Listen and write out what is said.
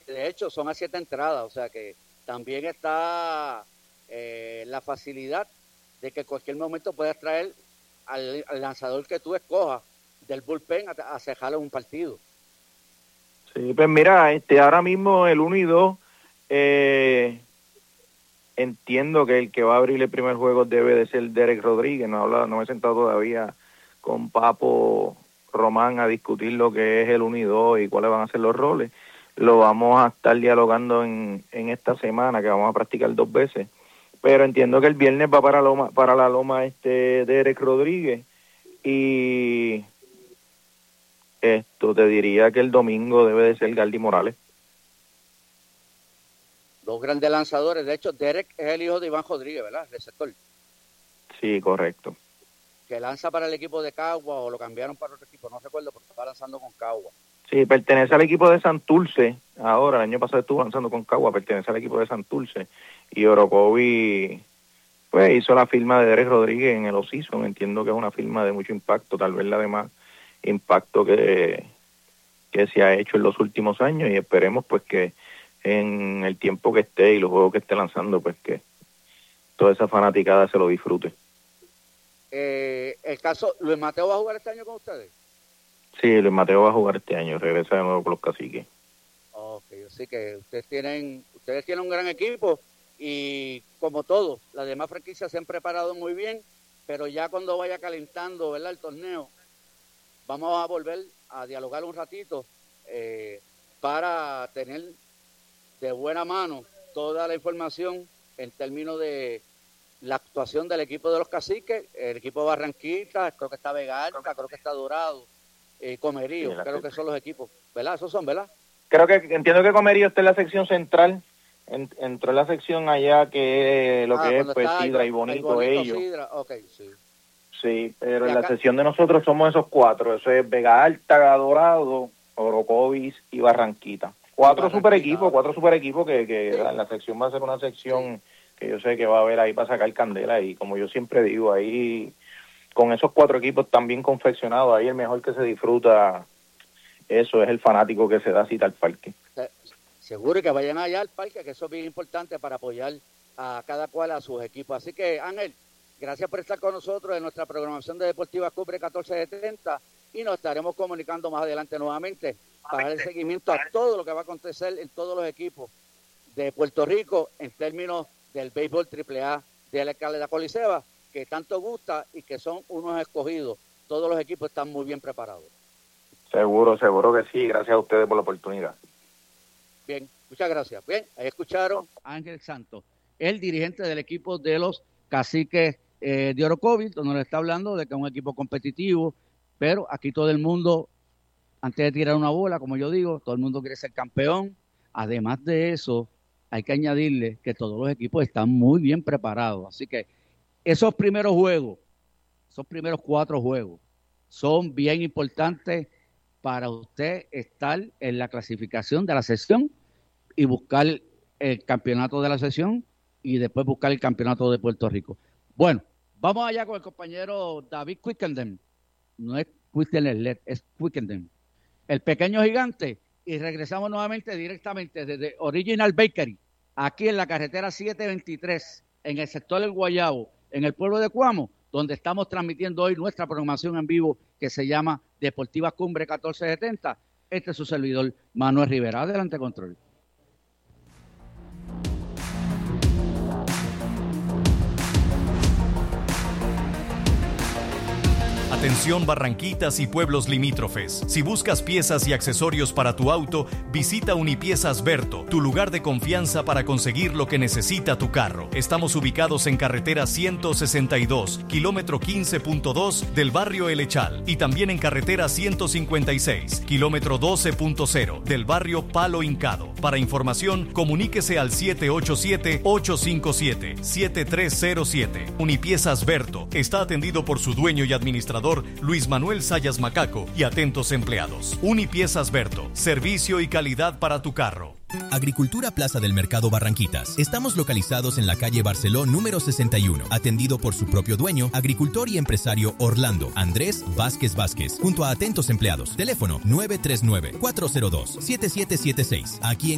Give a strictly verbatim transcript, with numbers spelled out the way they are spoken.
de hecho son a siete entradas, o sea que también está eh, la facilidad de que en cualquier momento puedas traer al, al lanzador que tú escojas del bullpen a, a cejarle un partido. Sí, pues mira, este ahora mismo el uno y dos, eh, entiendo que el que va a abrir el primer juego debe de ser Derek Rodríguez. No, habla, no me he sentado todavía con Papo Román a discutir lo que es el uno y dos y cuáles van a ser los roles. Lo vamos a estar dialogando en, en esta semana, que vamos a practicar dos veces. Pero entiendo que el viernes va para Loma, para la Loma este Derek Rodríguez, y esto te diría que el domingo debe de ser Galdi Morales. Dos grandes lanzadores. De hecho, Derek es el hijo de Iván Rodríguez, ¿verdad? El receptor. Sí, correcto. Que lanza para el equipo de Cagua o lo cambiaron para otro equipo, no recuerdo, porque estaba lanzando con Cagua. Sí, pertenece al equipo de Santurce. Ahora, el año pasado estuvo lanzando con Cagua, pertenece al equipo de Santurce. Y Orocovi, pues, hizo la firma de Derek Rodríguez en el off-season. Entiendo que es una firma de mucho impacto, tal vez la de más impacto que, que se ha hecho en los últimos años, y esperemos pues que en el tiempo que esté y los juegos que esté lanzando, pues que toda esa fanaticada se lo disfrute. Eh, el caso, ¿Luis Mateo va a jugar este año con ustedes? Sí, Luis Mateo va a jugar este año, regresa de nuevo con los Caciques. Ok, así que ustedes tienen, ustedes tienen un gran equipo, y como todos, las demás franquicias se han preparado muy bien, pero ya cuando vaya calentando, ¿verdad?, el torneo, vamos a volver a dialogar un ratito eh, para tener de buena mano toda la información en términos de la actuación del equipo de los Caciques, el equipo de Barranquita, creo que está Vega Alta, creo que está Dorado, eh, Comerío, sí, creo que son los equipos, ¿verdad? Esos son, ¿verdad? Creo que, entiendo que Comerío está en la sección central, en, entró en la sección allá que lo ah, que es pues Sidra y Bonito, ellos. Sidra, okay, sí. Sí, pero en la sesión de nosotros somos esos cuatro. Eso es Vega Alta, Dorado, Orocovis y Barranquita. Cuatro Barranquita, super equipos, cuatro super equipos que, que sí. La sección va a ser una sección que yo sé que va a haber ahí para sacar candela, y como yo siempre digo, ahí con esos cuatro equipos tan bien confeccionados, ahí el mejor que se disfruta, eso es el fanático que se da cita al parque. Seguro que vayan allá al parque, que eso es bien importante para apoyar a cada cual a sus equipos. Así que, Ángel, gracias por estar con nosotros en nuestra programación de Deportivas Cubre catorce setenta, y nos estaremos comunicando más adelante nuevamente para dar seguimiento a todo lo que va a acontecer en todos los equipos de Puerto Rico en términos del béisbol triple A de la Escalera Coliseba, que tanto gusta y que son unos escogidos. Todos los equipos están muy bien preparados. Seguro, seguro que sí. Gracias a ustedes por la oportunidad. Bien, muchas gracias. Bien, ahí escucharon a Ángel Santos, el dirigente del equipo de los Caciques eh, de Orocovis, donde nos está hablando de que es un equipo competitivo, pero aquí todo el mundo, antes de tirar una bola, como yo digo, todo el mundo quiere ser campeón. Además de eso, hay que añadirle que todos los equipos están muy bien preparados. Así que esos primeros juegos, esos primeros cuatro juegos, son bien importantes para usted estar en la clasificación de la sesión y buscar el campeonato de la sesión y después buscar el campeonato de Puerto Rico. Bueno, vamos allá con el compañero David Quickenden. No es Quickenden, es Quickenden. El pequeño gigante. Y regresamos nuevamente directamente desde Original Bakery, aquí en la carretera siete veintitrés, en el sector del Guayabo, en el pueblo de Cuamo, donde estamos transmitiendo hoy nuestra programación en vivo que se llama Deportivas Cumbre catorce setenta. Este es su servidor, Manuel Rivera. Adelante, control. Atención Barranquitas y pueblos limítrofes. Si buscas piezas y accesorios para tu auto, visita Unipiezas Berto, tu lugar de confianza para conseguir lo que necesita tu carro. Estamos ubicados en carretera ciento sesenta y dos, kilómetro quince punto dos del barrio El Echal, y también en carretera ciento cincuenta y seis, kilómetro doce punto cero del barrio Palo Hincado. Para información, comuníquese al siete ocho siete, ocho cinco siete, siete tres cero siete. Unipiezas Berto está atendido por su dueño y administrador Luis Manuel Sayas Macaco y atentos empleados. Unipiezas Berto, servicio y calidad para tu carro. Agricultura Plaza del Mercado Barranquitas. Estamos localizados en la calle Barceló número sesenta y uno, atendido por su propio dueño, agricultor y empresario Orlando Andrés Vázquez Vázquez, junto a atentos empleados. Teléfono nueve tres nueve, cuatro cero dos, siete siete siete seis. Aquí en